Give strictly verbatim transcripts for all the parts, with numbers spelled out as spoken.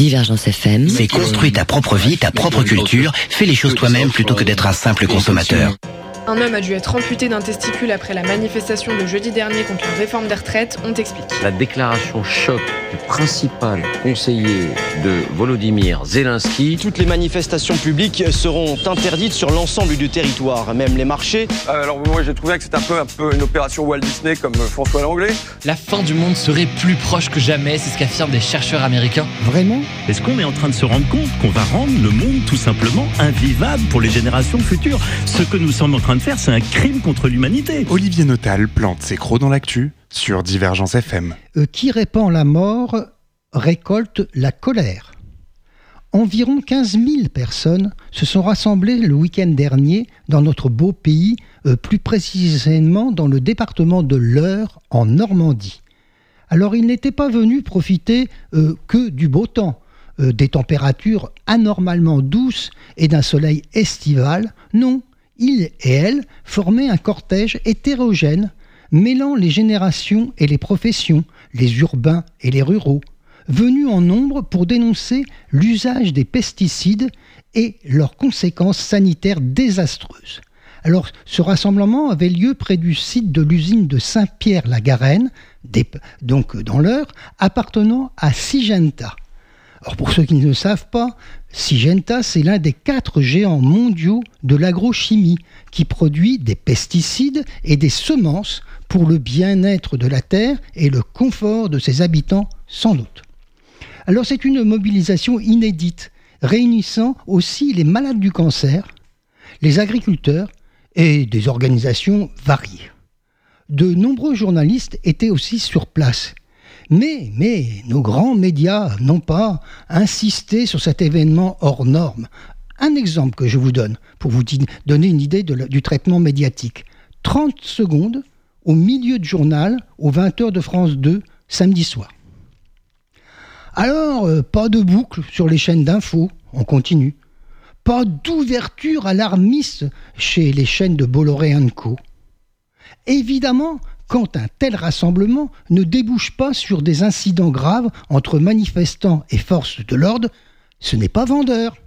Divergence F M. C'est construire ta propre vie, ta propre culture, fais les choses toi-même plutôt que d'être un simple consommateur. Un homme a dû être amputé d'un testicule après la manifestation de jeudi dernier contre la réforme des retraites. On t'explique. La déclaration choc du principal conseiller de Volodymyr Zelensky. Toutes les manifestations publiques seront interdites sur l'ensemble du territoire, même les marchés. Alors moi j'ai trouvé que c'était un peu, un peu une opération Walt Disney comme François Langlais. La fin du monde serait plus proche que jamais, c'est ce qu'affirment des chercheurs américains. Vraiment ? Est-ce qu'on est en train de se rendre compte qu'on va rendre le monde tout simplement invivable pour les générations futures ? Ce que nous sommes en train de faire, c'est un crime contre l'humanité. Olivier Notal plante ses crocs dans l'actu sur Divergence F M. Euh, qui répand la mort récolte la colère. Environ quinze mille personnes se sont rassemblées le week-end dernier dans notre beau pays, euh, plus précisément dans le département de l'Eure, en Normandie. Alors ils n'étaient pas venus profiter euh, que du beau temps, euh, des températures anormalement douces et d'un soleil estival. Non, ils et elles formaient un cortège hétérogène, mêlant les générations et les professions, les urbains et les ruraux, venus en nombre pour dénoncer l'usage des pesticides et leurs conséquences sanitaires désastreuses. Alors, ce rassemblement avait lieu près du site de l'usine de Saint-Pierre-la-Garenne, donc dans l'Eure, appartenant à Syngenta. Alors, pour ceux qui ne le savent pas, Syngenta, c'est l'un des quatre géants mondiaux de l'agrochimie qui produit des pesticides et des semences pour le bien-être de la terre et le confort de ses habitants, sans doute. Alors, c'est une mobilisation inédite, réunissant aussi les malades du cancer, les agriculteurs et des organisations variées. De nombreux journalistes étaient aussi sur place. Mais, mais nos grands médias n'ont pas insisté sur cet événement hors norme. Un exemple que je vous donne, pour vous donner une idée de, du traitement médiatique. trente secondes au milieu de journal, aux vingt heures de France deux, samedi soir. Alors, euh, pas de boucle sur les chaînes d'infos, on continue. Pas d'ouverture alarmiste chez les chaînes de Bolloré and Co. Évidemment, quand un tel rassemblement ne débouche pas sur des incidents graves entre manifestants et forces de l'ordre, ce n'est pas vendeur.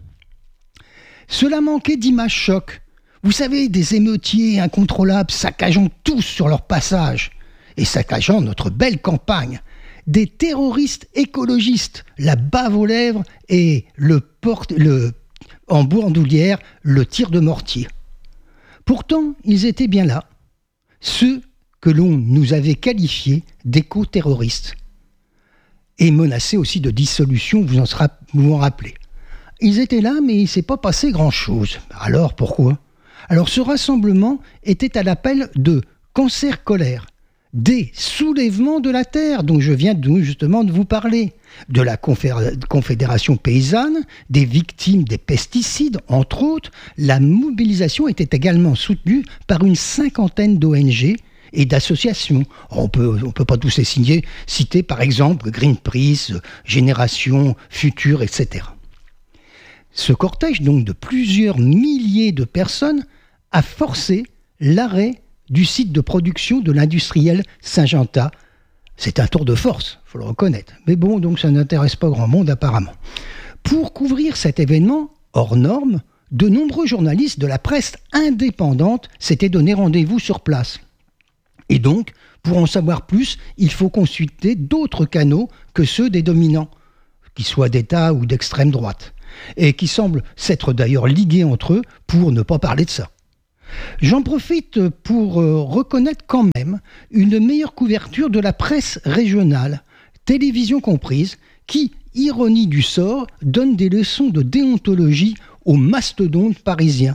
Cela manquait d'images choc. Vous savez, des émeutiers incontrôlables saccageant tous sur leur passage et saccageant notre belle campagne. Des terroristes écologistes, la bave aux lèvres et le porte, le, en bandoulière, le tir de mortier. Pourtant, ils étaient bien là. Ceux que l'on nous avait qualifiés d'éco-terroristes et menacés aussi de dissolution, vous en serez, vous en rappelez. Ils étaient là, mais il ne s'est pas passé grand-chose. Alors, pourquoi ? Alors, ce rassemblement était à l'appel de Cancer Colère, des soulèvements de la terre dont je viens de, justement de vous parler, de la Confédération paysanne, des victimes des pesticides, entre autres. La mobilisation était également soutenue par une cinquantaine d'O N G et d'associations. On peut, on peut pas tous les signer, citer par exemple Greenpeace, Génération Future, et cetera. Ce cortège donc de plusieurs milliers de personnes a forcé l'arrêt du site de production de l'industriel Syngenta. C'est un tour de force, il faut le reconnaître. Mais bon, donc ça n'intéresse pas grand monde apparemment. Pour couvrir cet événement hors norme, de nombreux journalistes de la presse indépendante s'étaient donné rendez-vous sur place. Et donc, pour en savoir plus, il faut consulter d'autres canaux que ceux des dominants, qu'ils soient d'État ou d'extrême droite, et qui semblent s'être d'ailleurs ligués entre eux pour ne pas parler de ça. J'en profite pour euh, reconnaître quand même une meilleure couverture de la presse régionale, télévision comprise, qui, ironie du sort, donne des leçons de déontologie aux mastodontes parisiens,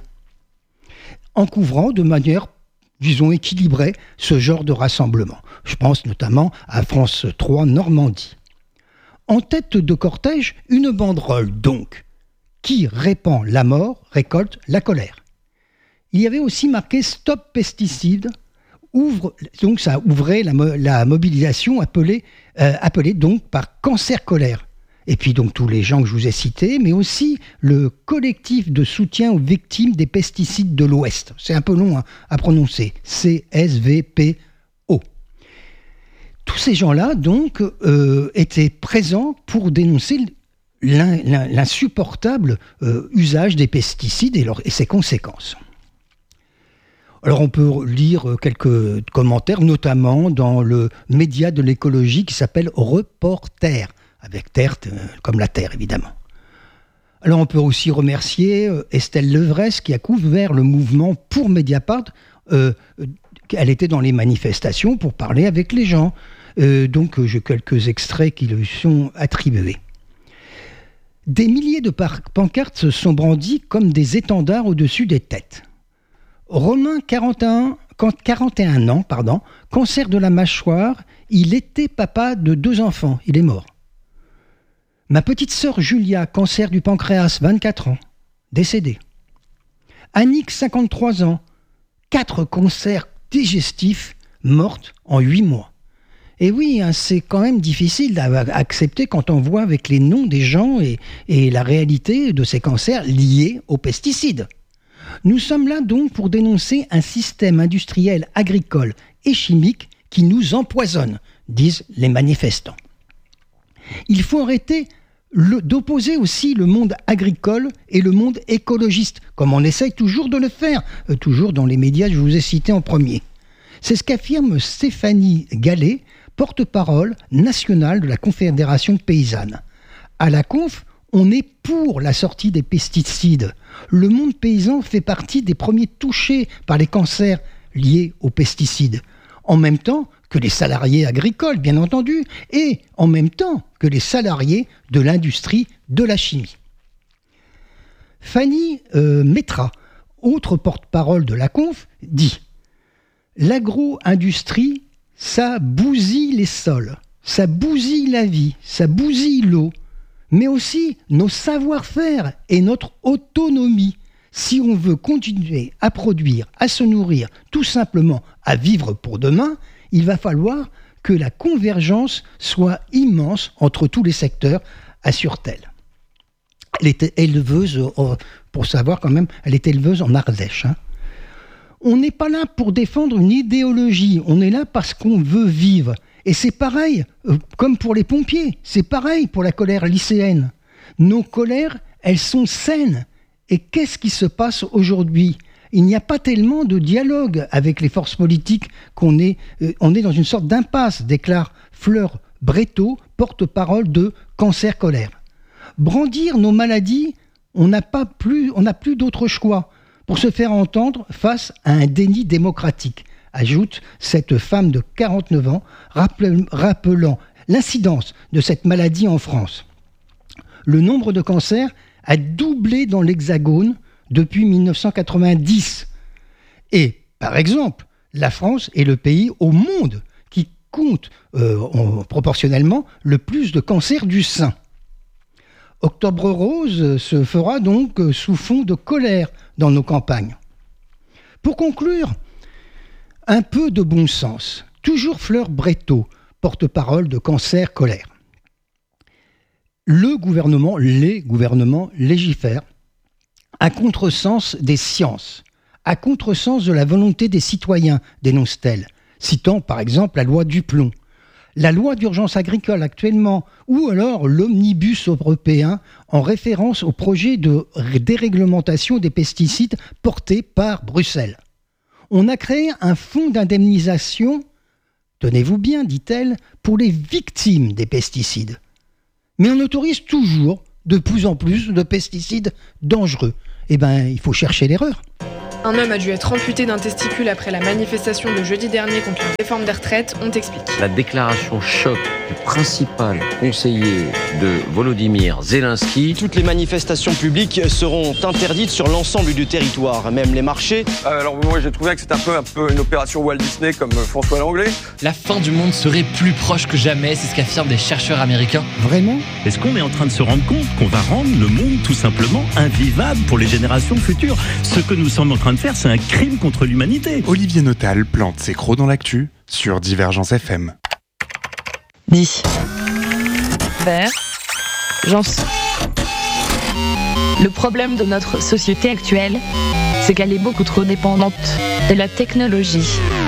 en couvrant de manière, disons, équilibrée ce genre de rassemblement. Je pense notamment à France trois Normandie. En tête de cortège, une banderole donc, qui répand la mort, récolte la colère. Il y avait aussi marqué « Stop pesticides », ouvre, donc ça ouvrait la, mo- la mobilisation appelée, euh, appelée donc par Cancer Colère. Et puis donc tous les gens que je vous ai cités, mais aussi le collectif de soutien aux victimes des pesticides de l'Ouest. C'est un peu long hein, à prononcer, C S V P O. Tous ces gens-là donc euh, étaient présents pour dénoncer l'in, l'in, l'insupportable euh, usage des pesticides et, leur, et ses conséquences. Alors on peut lire quelques commentaires, notamment dans le média de l'écologie qui s'appelle Reporter, avec terre comme la terre évidemment. Alors on peut aussi remercier Estelle Levresse qui a couvert le mouvement pour Mediapart. Euh, elle était dans les manifestations pour parler avec les gens. Euh, donc j'ai quelques extraits qui lui sont attribués. Des milliers de par- pancartes se sont brandies comme des étendards au-dessus des têtes. Romain, quarante et un, quarante et un ans, pardon, cancer de la mâchoire, il était papa de deux enfants, il est mort. Ma petite sœur Julia, cancer du pancréas, vingt-quatre ans, décédée. Annick, cinquante-trois ans, quatre cancers digestifs, morte en huit mois. Et oui, hein, c'est quand même difficile d'accepter quand on voit avec les noms des gens et, et la réalité de ces cancers liés aux pesticides. Nous sommes là donc pour dénoncer un système industriel, agricole et chimique qui nous empoisonne, disent les manifestants. Il faut arrêter le, d'opposer aussi le monde agricole et le monde écologiste, comme on essaye toujours de le faire, euh, toujours dans les médias que je vous ai cités en premier. C'est ce qu'affirme Stéphanie Gallet, porte-parole nationale de la Confédération paysanne. À la conf, on est pour la sortie des pesticides. Le monde paysan fait partie des premiers touchés par les cancers liés aux pesticides. En même temps que les salariés agricoles, bien entendu, et en même temps que les salariés de l'industrie de la chimie. Fanny euh, Métra, autre porte-parole de la conf, dit « L'agro-industrie, ça bousille les sols, ça bousille la vie, ça bousille l'eau, mais aussi nos savoir-faire et notre autonomie. Si on veut continuer à produire, à se nourrir, tout simplement à vivre pour demain, il va falloir que la convergence soit immense entre tous les secteurs, assure-t-elle. » Elle était éleveuse, pour savoir quand même, elle était éleveuse en Ardèche. Hein. On n'est pas là pour défendre une idéologie, on est là parce qu'on veut vivre. Et c'est pareil, euh, comme pour les pompiers, c'est pareil pour la colère lycéenne. Nos colères, elles sont saines. Et qu'est-ce qui se passe aujourd'hui ? Il n'y a pas tellement de dialogue avec les forces politiques qu'on est, euh, on est dans une sorte d'impasse, déclare Fleur Bretto, porte-parole de Cancer Colère. Brandir nos maladies, on n'a pas plus, on n'a plus d'autre choix pour se faire entendre face à un déni démocratique, ajoute cette femme de quarante-neuf ans, rappelant l'incidence de cette maladie en France. Le nombre de cancers a doublé dans l'Hexagone depuis dix-neuf cent quatre-vingt-dix. Et, par exemple, la France est le pays au monde qui compte euh, en, proportionnellement le plus de cancers du sein. Octobre Rose se fera donc sous fond de colère dans nos campagnes. Pour conclure, un peu de bon sens. Toujours Fleur Bretto, porte-parole de Cancer Colère. Le gouvernement, les gouvernements légifèrent à contresens des sciences, à contresens de la volonté des citoyens, dénonce-t-elle, citant par exemple la loi Duplon, la loi d'urgence agricole actuellement, ou alors l'omnibus européen en référence au projet de déréglementation des pesticides porté par Bruxelles. On a créé un fonds d'indemnisation, tenez-vous bien, dit-elle, pour les victimes des pesticides. Mais on autorise toujours de plus en plus de pesticides dangereux. Eh bien, il faut chercher l'erreur. Un homme a dû être amputé d'un testicule après la manifestation de jeudi dernier contre la réforme des retraites, on t'explique. La déclaration choc du principal conseiller de Volodymyr Zelensky. Toutes les manifestations publiques seront interdites sur l'ensemble du territoire, même les marchés. Euh, alors moi j'ai trouvé que c'était un peu, un peu une opération Walt Disney comme François Langlais. La fin du monde serait plus proche que jamais, c'est ce qu'affirment des chercheurs américains. Vraiment ? Est-ce qu'on est en train de se rendre compte qu'on va rendre le monde tout simplement invivable pour les générations futures ? Ce que nous sommes en train de faire, c'est un crime contre l'humanité. Olivier Notal plante ses crocs dans l'actu sur Divergence F M. dix. Vert. Janson. Le problème de notre société actuelle, c'est qu'elle est beaucoup trop dépendante de la technologie.